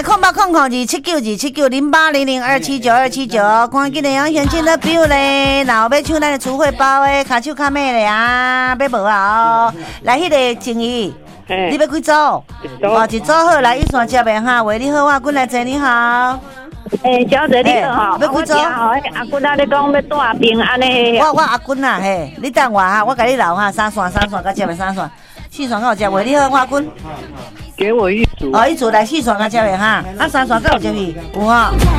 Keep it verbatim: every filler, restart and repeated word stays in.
来空八空空二七九二七九零八零零二七九二七九，赶紧的用现金的表咧，然后要抢咱的储汇包的，卡手卡尾咧啊，要无啊哦，来迄个静怡。你要几组？哦，一组好，来一线接的哈，喂，你好，阿君来坐，你好。 诶，小姐你好， 要几组？ 阿君啊，你讲要带平安的。 我我阿君啊，嘿，你等我哈，我甲你留哈，三线三线，甲接的三线，四线有接喂，你好，我阿君。 给我一组。 哦，一组来四线甲接的哈，啊三线甲有接去，有哈。